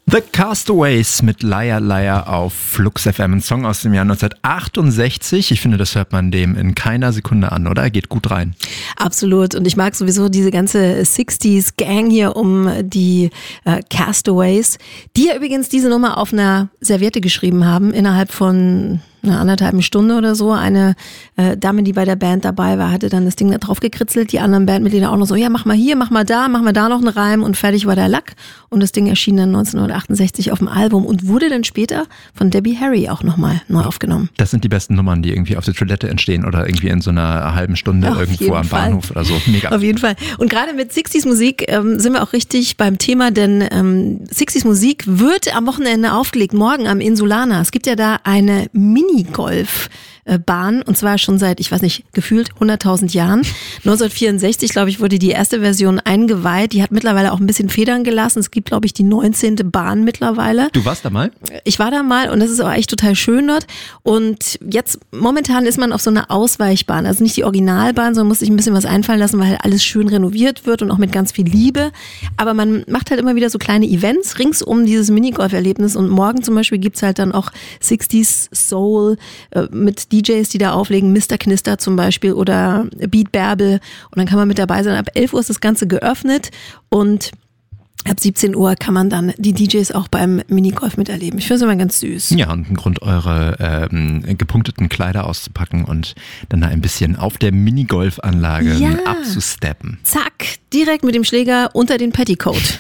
The Castaways mit Liar Liar auf Flux FM, ein Song aus dem Jahr 1968. Ich finde, das hört man dem in keiner Sekunde an, oder? Geht gut rein. Absolut. Und ich mag sowieso diese ganze 60s-Gang hier um die Castaways, die ja übrigens diese Nummer auf einer Serviette geschrieben haben, innerhalb von einer anderthalben Stunde oder so. Eine Dame, die bei der Band dabei war, hatte dann das Ding da drauf gekritzelt. Die anderen Bandmitglieder auch noch so, ja, mach mal hier, mach mal da noch einen Reim und fertig war der Lack. Und das Ding erschien dann 1968 auf dem Album und wurde dann später von Debbie Harry auch nochmal neu aufgenommen. Das sind die besten Nummern, die irgendwie auf der Toilette entstehen oder irgendwie in so einer halben Stunde irgendwo am Bahnhof oder so. Mega. Auf jeden Fall. Und gerade mit 60s Musik sind wir auch richtig beim Thema, denn 60s Musik wird am Wochenende aufgelegt, morgen am Insulana. Es gibt ja da eine Minigolfbahn und zwar schon seit, ich weiß nicht, gefühlt 100.000 Jahren. 1964, glaube ich, wurde die erste Version eingeweiht. Die hat mittlerweile auch ein bisschen Federn gelassen. Es gibt, glaube ich, die 19. Bahn mittlerweile. Du warst da mal? Ich war da mal und das ist auch echt total schön dort. Und jetzt, momentan ist man auf so einer Ausweichbahn. Also nicht die Originalbahn, sondern muss sich ein bisschen was einfallen lassen, weil halt alles schön renoviert wird und auch mit ganz viel Liebe. Aber man macht halt immer wieder so kleine Events rings um dieses Minigolf-Erlebnis. Und morgen zum Beispiel gibt's halt dann auch 60s Soul mit DJs, die da auflegen, Mr. Knister zum Beispiel oder Beat Bärbel. Und dann kann man mit dabei sein. Ab 11 Uhr ist das Ganze geöffnet und ab 17 Uhr kann man dann die DJs auch beim Minigolf miterleben. Ich finde es immer ganz süß. Ja, und ein Grund, eure gepunkteten Kleider auszupacken und dann da ein bisschen auf der Minigolfanlage abzusteppen. Zack, direkt mit dem Schläger unter den Petticoat.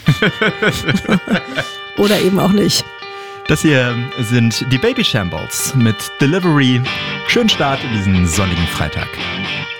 Oder eben auch nicht. Das hier sind die Baby Shambles mit Delivery. Schönen Start in diesen sonnigen Freitag.